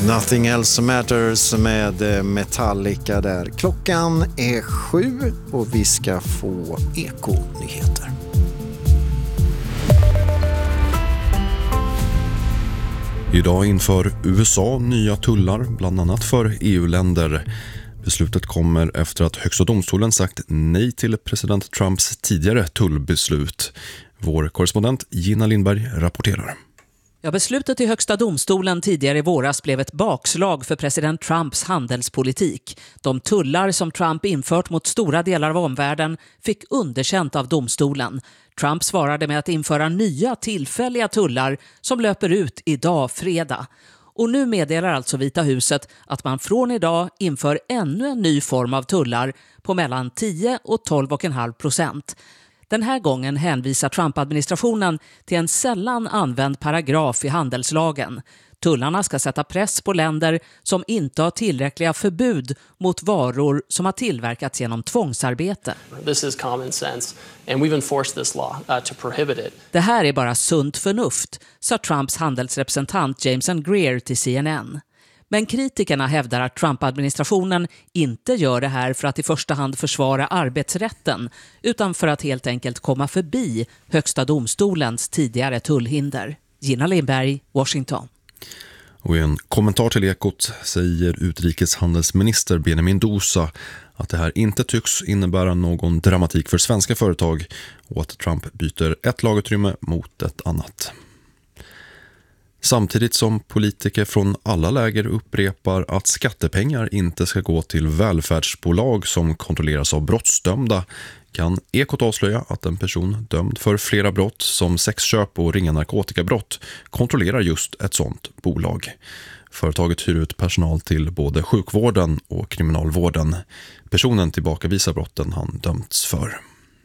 Nothing Else Matters med Metallica där. Klockan är 7 och vi ska få Eko-nyheter. Idag inför USA nya tullar, bland annat för EU-länder. Beslutet kommer efter att Högsta domstolen sagt nej till president Trumps tidigare tullbeslut. Vår korrespondent Gina Lindberg rapporterar. Ja, beslutet i Högsta domstolen tidigare i våras blev ett bakslag för president Trumps handelspolitik. De tullar som Trump infört mot stora delar av omvärlden fick underkänt av domstolen. Trump svarade med att införa nya tillfälliga tullar som löper ut idag fredag. Och nu meddelar alltså Vita huset att man från idag inför ännu en ny form av tullar på mellan 10 och 12,5%. Den här gången hänvisar Trump-administrationen till en sällan använd paragraf i handelslagen. Tullarna ska sätta press på länder som inte har tillräckliga förbud mot varor som har tillverkats genom tvångsarbete. This is common sense and we've enforced this law to prohibit it. Det här är bara sunt förnuft, sa Trumps handelsrepresentant Jameson Greer till CNN. Men kritikerna hävdar att Trump-administrationen inte gör det här för att i första hand försvara arbetsrätten utan för att helt enkelt komma förbi Högsta domstolens tidigare tullhinder. Gina Lindberg, Washington. Och i en kommentar till Ekot säger utrikeshandelsminister Benjamin Dosa att det här inte tycks innebära någon dramatik för svenska företag och att Trump byter ett lagutrymme mot ett annat. Samtidigt som politiker från alla läger upprepar att skattepengar inte ska gå till välfärdsbolag som kontrolleras av brottsdömda kan Ekot avslöja att en person dömd för flera brott som sexköp och ringa narkotikabrott kontrollerar just ett sådant bolag. Företaget hyr ut personal till både sjukvården och kriminalvården. Personen tillbakavisar brotten han dömts för.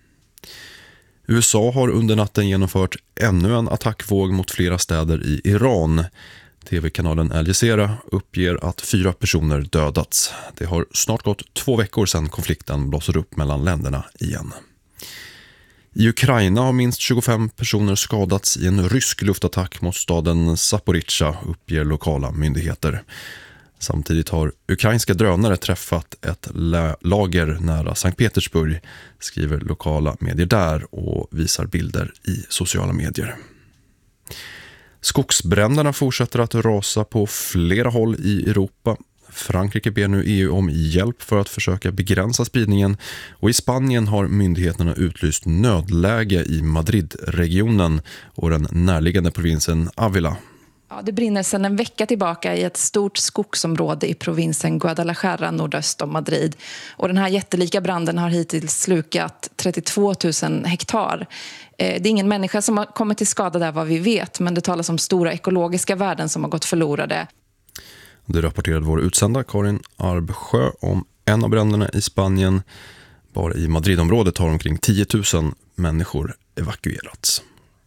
USA har under natten genomfört ännu en attackvåg mot flera städer i Iran. TV-kanalen Al Jazeera uppger att 4 personer dödats. Det har snart gått 2 veckor sedan konflikten blåser upp mellan länderna igen. I Ukraina har minst 25 personer skadats i en rysk luftattack mot staden Zaporizjzja, uppger lokala myndigheter. Samtidigt har ukrainska drönare träffat ett lager nära Sankt Petersburg, skriver lokala medier där och visar bilder i sociala medier. Skogsbränderna fortsätter att rasa på flera håll i Europa. Frankrike ber nu EU om hjälp för att försöka begränsa spridningen och i Spanien har myndigheterna utlyst nödläge i Madrid-regionen och den närliggande provinsen Ávila. Ja, det brinner sedan en vecka tillbaka i ett stort skogsområde i provinsen Guadalajara nordöst om Madrid. Och den här jättelika branden har hittills slukat 32 000 hektar. Det är ingen människa som har kommit till skada där vad vi vet, men det talas om stora ekologiska värden som har gått förlorade. Det rapporterade vår utsända Karin Arbsjö om en av bränderna i Spanien. Bara i Madridområdet har omkring 10 000 människor evakuerats.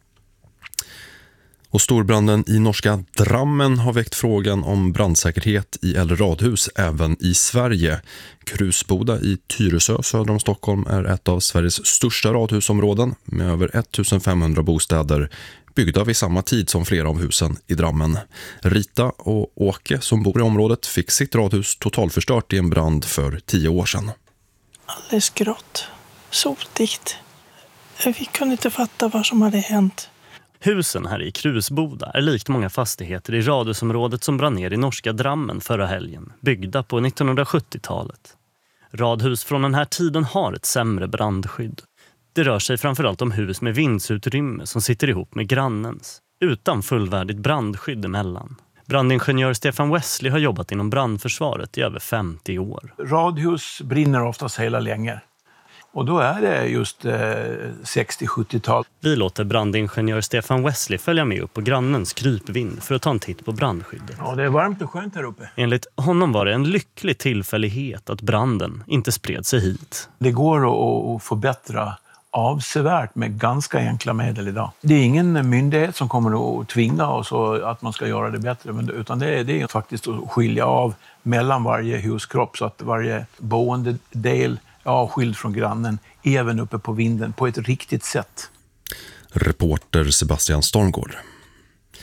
Och storbranden i norska Drammen har väckt frågan om brandsäkerhet i äldre radhus även i Sverige. Krusboda i Tyresö söder om Stockholm är ett av Sveriges största radhusområden med över 1500 bostäder byggda vid samma tid som flera av husen i Drammen. Rita och Åke som bor i området fick sitt radhus totalförstört i en brand för 10 år sedan. Alldeles grått, sotigt. Vi kunde inte fatta vad som hade hänt. Husen här i Krusboda är likt många fastigheter i radhusområdet som brann ner i norska Drammen förra helgen, byggda på 1970-talet. Radhus från den här tiden har ett sämre brandskydd. Det rör sig framförallt om hus med vindsutrymme som sitter ihop med grannens, utan fullvärdigt brandskydd emellan. Brandingenjör Stefan Wesley har jobbat inom brandförsvaret i över 50 år. Radhus brinner oftast hela länge. Och då är det just 60-70-tal. Vi låter brandingenjör Stefan Wesley följa med upp på grannens krypvind för att ta en titt på brandskyddet. Ja, det är varmt och skönt här uppe. Enligt honom var det en lycklig tillfällighet att branden inte spred sig hit. Det går att förbättra avsevärt med ganska enkla medel idag. Det är ingen myndighet som kommer att tvinga oss att man ska göra det bättre, utan det är faktiskt att skilja av mellan varje huskropp så att varje boendedel skild från grannen, även uppe på vinden, på ett riktigt sätt. Reporter Sebastian Stormgård.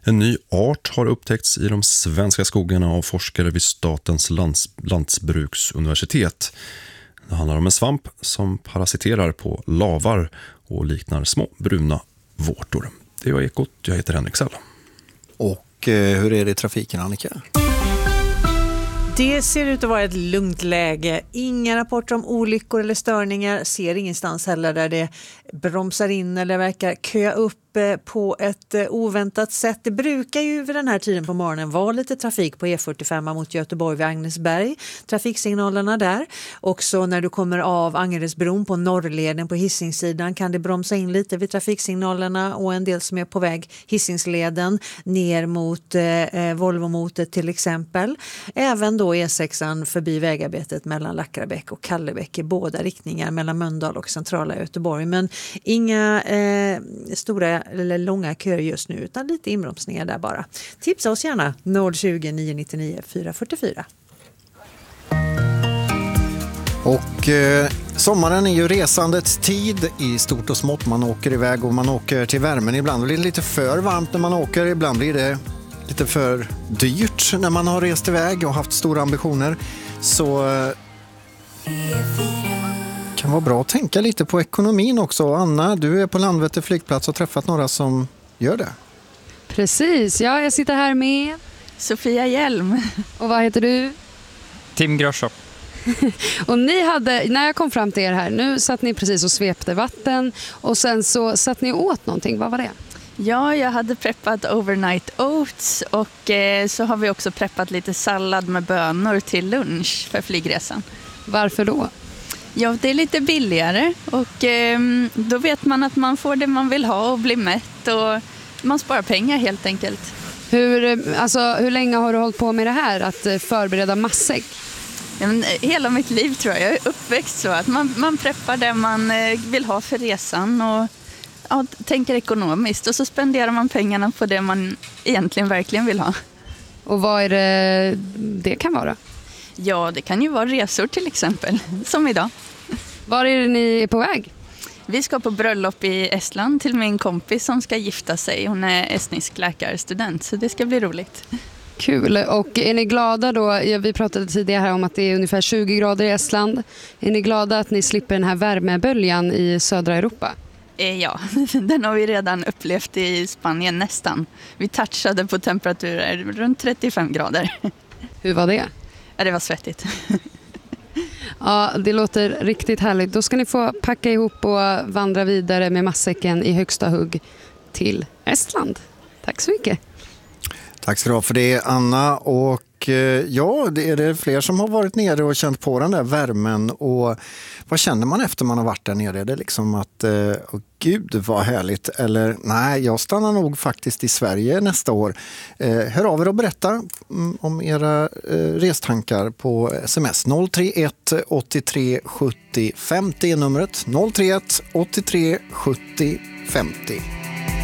En ny art har upptäckts i de svenska skogarna av forskare vid Statens lantbruksuniversitet. Det handlar om en svamp som parasiterar på lavar och liknar små bruna vårtor. Det var Ekot, jag heter Henrik Sell. Och hur är det i trafiken, Annika? Det ser ut att vara ett lugnt läge. Inga rapporter om olyckor eller störningar. Ser ingenstans heller där det bromsar in eller verkar köa upp på ett oväntat sätt. Det brukar ju vid den här tiden på morgonen vara lite trafik på E45 mot Göteborg vid Agnesberg. Trafiksignalerna där. Också när du kommer av Angeredsbron på norrleden på Hisingssidan kan det bromsa in lite vid trafiksignalerna och en del som är på väg Hisingsleden ner mot Volvomotet till exempel. Även då E6an förbi vägarbetet mellan Lackrabäck och Kallebäck i båda riktningar mellan Mölndal och centrala Göteborg. Men inga stora eller långa köer just nu utan lite inbromsningar där bara. Tipsa oss gärna 020 999 444. Och sommaren är ju resandets tid i stort och smått. Man åker iväg och man åker till värmen. Ibland blir det lite för varmt när man åker. Ibland blir det lite för dyrt när man har rest iväg och haft stora ambitioner. Så kan vara bra att tänka lite på ekonomin också. Anna, du är på Landvetter flygplats och träffat några som gör det. Precis, ja, jag sitter här med Sofia Hjelm. Och vad heter du? Tim Groschow. Och ni hade, när jag kom fram till er här, nu satt ni precis och svepte vatten och sen så satt ni åt någonting. Vad var det? Ja, jag hade preppat overnight oats och så har vi också preppat lite sallad med bönor till lunch för flygresan. Varför då? Ja, det är lite billigare och då vet man att man får det man vill ha och blir mätt och man sparar pengar helt enkelt. Hur länge har du hållit på med det här, att förbereda matsäck? Ja, hela mitt liv tror jag. Jag är uppväxt så att man preppar det man vill ha för resan och tänker ekonomiskt och så spenderar man pengarna på det man egentligen verkligen vill ha. Och vad är det kan vara? Ja, det kan ju vara resor till exempel, som idag. Var är ni är på väg? Vi ska på bröllop i Estland till min kompis som ska gifta sig. Hon är estnisk läkarstudent, så det ska bli roligt. Kul. Och är ni glada då? Vi pratade tidigare här om att det är ungefär 20 grader i Estland. Är ni glada att ni slipper den här värmeböljan i södra Europa? Ja, den har vi redan upplevt i Spanien nästan. Vi touchade på temperaturer runt 35 grader. Hur var det? Ja, det var svettigt. Ja, det låter riktigt härligt. Då ska ni få packa ihop och vandra vidare med matsäcken i högsta hugg till Estland. Tack så mycket. Tack ska du ha för det, Anna. Och ja, det är det fler som har varit nere och känt på den där värmen. Och vad känner man efter man har varit där nere? Är det liksom att, gud vad härligt. Eller nej, jag stannar nog faktiskt i Sverige nästa år. Hör av er och berätta om era restankar på sms. 031 83 70 50 är numret. 031 83 70 50.